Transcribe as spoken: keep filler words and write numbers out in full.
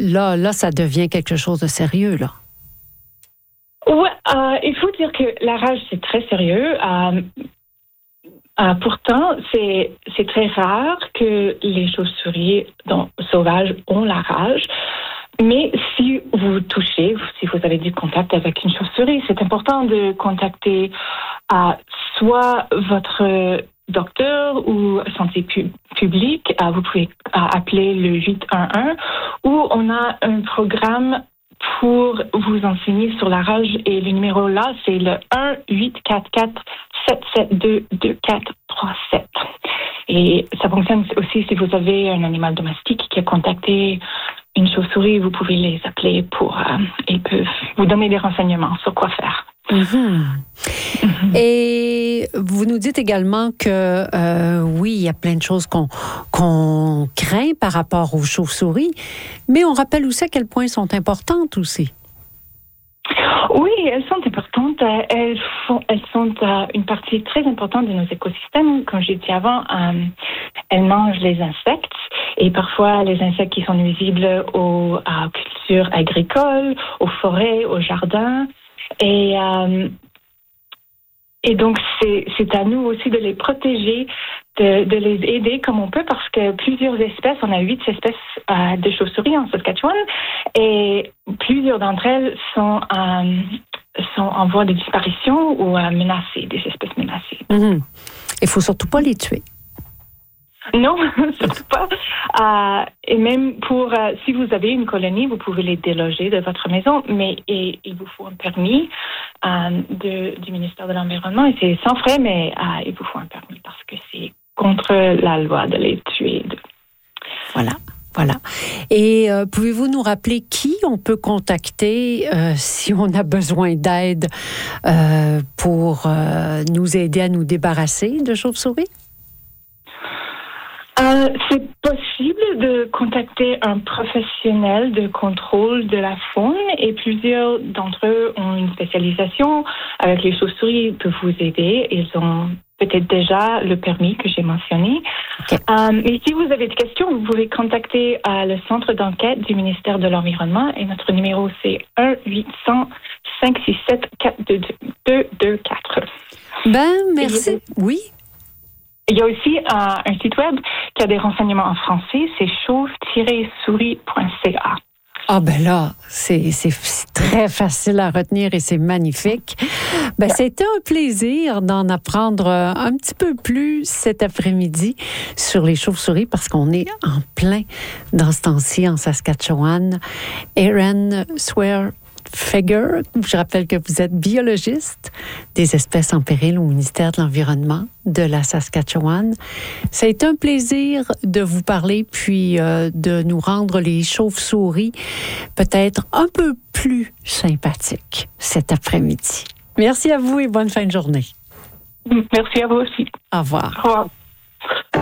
là, là, ça devient quelque chose de sérieux, là. Ouais, euh, il faut dire que la rage, c'est très sérieux. Euh, euh, pourtant, c'est, c'est très rare que les chauves-souris dans, sauvages ont la rage. Mais si vous touchez, si vous avez du contact avec une chauve-souris, c'est important de contacter euh, soit votre docteur ou santé pu- publique. Euh, vous pouvez euh, appeler le huit un un ou on a un programme pour vous enseigner sur la rage et le numéro là, c'est le un huit quatre quatre sept sept deux deux quatre trois sept. Et ça fonctionne aussi si vous avez un animal domestique qui a contacté une chauve-souris, vous pouvez les appeler pour euh, ils peuvent vous donner des renseignements sur quoi faire. Mm-hmm. Mm-hmm. Et vous nous dites également que euh, oui, il y a plein de choses qu'on, qu'on craint par rapport aux chauves-souris, mais on rappelle aussi à quel point elles sont importantes aussi. Oui, elles sont importantes. Elles, font, elles sont euh, une partie très importante de nos écosystèmes. Comme j'ai dit avant, euh, elles mangent les insectes et parfois les insectes qui sont nuisibles aux, aux cultures agricoles, aux forêts, aux jardins. Et, euh, et donc, c'est, c'est à nous aussi de les protéger, de, de les aider comme on peut, parce que plusieurs espèces, on a huit espèces euh, de chauves-souris en Saskatchewan, et plusieurs d'entre elles sont, euh, sont en voie de disparition ou euh, menacées, des espèces menacées. Mm-hmm. Il faut surtout pas les tuer. Non, surtout pas. Euh, et même pour, euh, si vous avez une colonie, vous pouvez les déloger de votre maison, mais et, il vous faut un permis euh, de, du ministère de l'Environnement, et c'est sans frais, mais euh, il vous faut un permis parce que c'est contre la loi de les tuer. De... Voilà. Voilà. Et euh, pouvez-vous nous rappeler qui on peut contacter euh, si on a besoin d'aide euh, pour euh, nous aider à nous débarrasser de chauves-souris? Euh, c'est possible de contacter un professionnel de contrôle de la faune et plusieurs d'entre eux ont une spécialisation avec les chauves-souris, ils peuvent vous aider. Ils ont peut-être déjà le permis que j'ai mentionné. Okay. Euh, et si vous avez des questions, vous pouvez contacter euh, le centre d'enquête du ministère de l'Environnement et notre numéro c'est un huit cents cinq six sept quatre deux deux quatre. Ben, merci. Oui. Il y a aussi euh, un site web qui a des renseignements en français, c'est chauve tiret souris point c a. Ah ben là, c'est, c'est, c'est très facile à retenir et c'est magnifique. Ben, yeah. C'était un plaisir d'en apprendre un petit peu plus cet après-midi sur les chauves-souris parce qu'on est en plein dans ce temps-ci en Saskatchewan. Erin Swear Feger, je rappelle que vous êtes biologiste des espèces en péril au ministère de l'Environnement de la Saskatchewan. Ça a été un plaisir de vous parler puis euh, de nous rendre les chauves-souris peut-être un peu plus sympathiques cet après-midi. Merci à vous et bonne fin de journée. Merci à vous aussi. Au revoir. Au revoir.